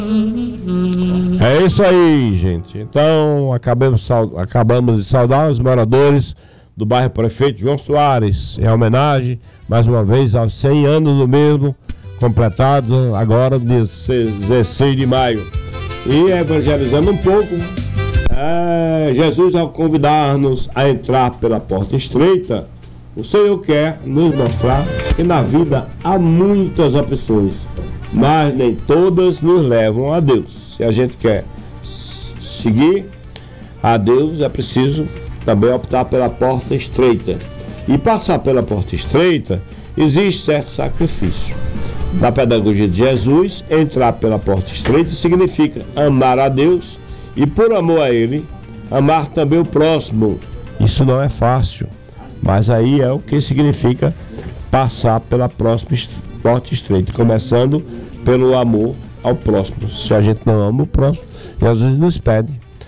É isso aí, gente. Então, acabamos de saudar os moradores do bairro Prefeito João Soares, em homenagem, mais uma vez, aos 100 anos do mesmo, completado agora, dia 16 de maio. E evangelizando um pouco, Jesus, ao convidar-nos a entrar pela porta estreita, o Senhor quer nos mostrar que na vida há muitas opções, mas nem todas nos levam a Deus. Se a gente quer seguir a Deus, é preciso também optar pela porta estreita. E passar pela porta estreita, existe certo sacrifício. Na pedagogia de Jesus, entrar pela porta estreita significa amar a Deus e, por amor a Ele, amar também o próximo. Isso não é fácil, mas aí é o que significa passar pela porta estreita, começando pelo amor ao próximo. Se a gente não ama o próximo, Jesus nos pede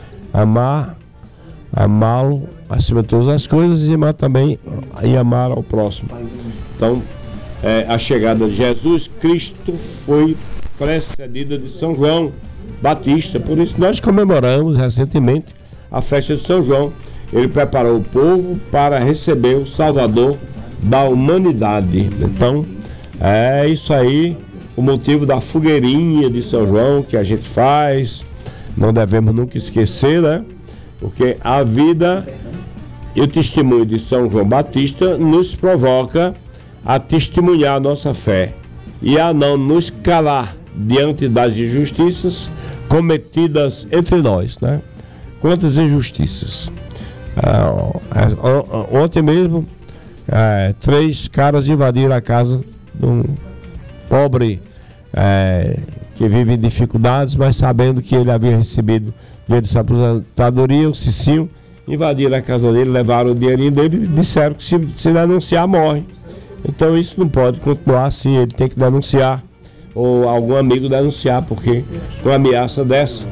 amá-lo acima de todas as coisas e amar também e amar ao próximo. Então, a chegada de Jesus Cristo foi precedida de São João Batista. Por isso nós comemoramos recentemente a festa de São João. Ele preparou o povo para receber o Salvador da humanidade. Então, é isso aí, o motivo da fogueirinha de São João que a gente faz. Não devemos nunca esquecer, né? Porque a vida e o testemunho de São João Batista nos provoca a testemunhar a nossa fé e a não nos calar diante das injustiças cometidas entre nós, né? Quantas injustiças! Ontem mesmo, 3 caras invadiram a casa de um pobre que vive em dificuldades, mas sabendo que ele havia recebido dinheiro de aposentadoria, o Cicinho, invadiram a casa dele, levaram o dinheirinho dele e disseram que se denunciar, morre. Então isso não pode continuar assim, ele tem que denunciar, ou algum amigo denunciar, porque com uma ameaça dessa,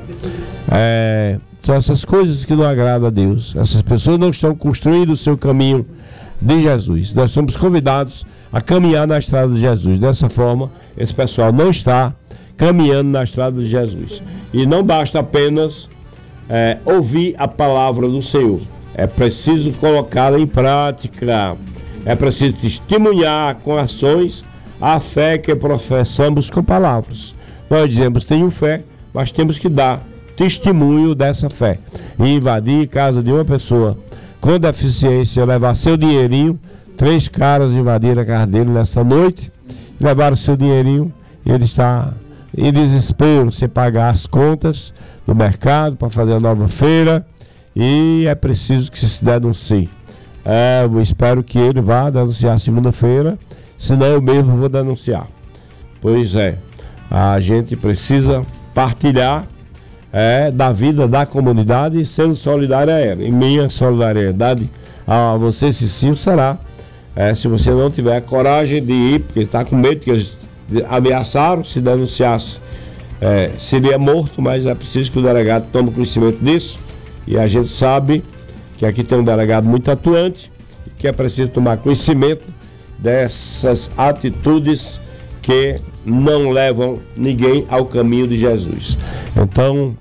são essas coisas que não agradam a Deus. Essas pessoas não estão construindo o seu caminho de Jesus. Nós somos convidados a caminhar na estrada de Jesus. Dessa forma, esse pessoal não está caminhando na estrada de Jesus. E não basta apenas ouvir a palavra do Senhor. É preciso colocá-la em prática. É preciso testemunhar com ações a fé que professamos com palavras. Nós dizemos, tenho fé, mas temos que dar testemunho dessa fé. E invadir a casa de uma pessoa com deficiência, levar seu dinheirinho. 3 caras invadiram a casa dele nessa noite, levaram seu dinheirinho, e ele está em desespero, sem pagar as contas do mercado para fazer a nova feira, e é preciso que se denuncie. Eu espero que ele vá denunciar segunda-feira, senão eu mesmo vou denunciar. Pois a gente precisa partilhar da vida da comunidade, sendo solidário a ela. E minha solidariedade a você, Cicinho, será se você não tiver coragem de ir, porque está com medo que eles ameaçaram, se denunciasse seria morto, mas é preciso que o delegado tome conhecimento disso, e a gente sabe que aqui tem um delegado muito atuante, que é preciso tomar conhecimento dessas atitudes que não levam ninguém ao caminho de Jesus. Então,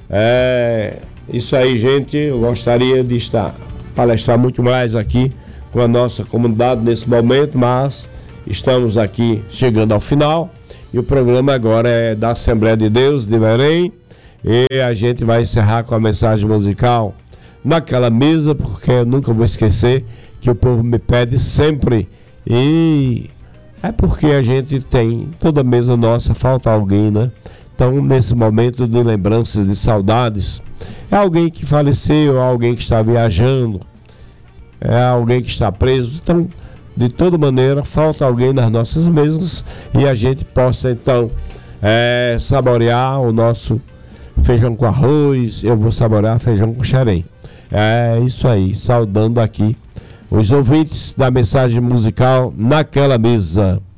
isso aí, gente. Eu gostaria de palestrar muito mais aqui com a nossa comunidade nesse momento, mas estamos aqui chegando ao final, e o programa agora é da Assembleia de Deus de Belém, e a gente vai encerrar com a mensagem musical Naquela Mesa, porque eu nunca vou esquecer que o povo me pede sempre, e é porque a gente tem, toda mesa nossa falta alguém, né? Então, nesse momento de lembranças, de saudades, é alguém que faleceu, é alguém que está viajando, é alguém que está preso. Então, de toda maneira, falta alguém nas nossas mesas, e a gente possa então saborear o nosso feijão com arroz. Eu vou saborear feijão com xerém. É isso aí, saudando aqui os ouvintes da mensagem musical Naquela Mesa.